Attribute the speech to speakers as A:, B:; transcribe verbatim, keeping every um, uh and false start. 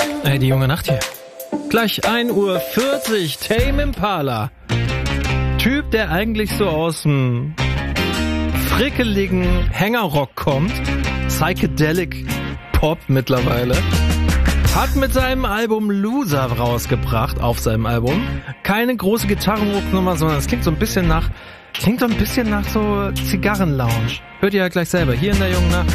A: Ey, die junge Nacht hier. Gleich ein Uhr vierzig, Tame Impala. Typ, der eigentlich so aus dem frickeligen Hängerrock kommt. Psychedelic Pop mittlerweile. Hat mit seinem Album Loser rausgebracht, auf seinem Album. Keine große Gitarrenhooknummer, sondern es klingt so ein bisschen nach, klingt so ein bisschen nach so Zigarrenlounge. Hört ihr ja gleich selber, hier in der jungen Nacht.